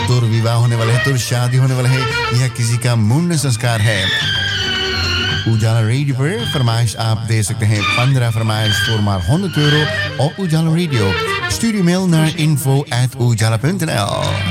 तुर विवाह होने वाला है, तुर शादी होने वाला है या किसी का मुंडन संस्कार है, उजाला रेडियो पर फरमाइश आप दे सकते हैं. 15 फरमाइश voor maar €100 op Ujala Radio. Stuur uw mail naar info@ujala.nl.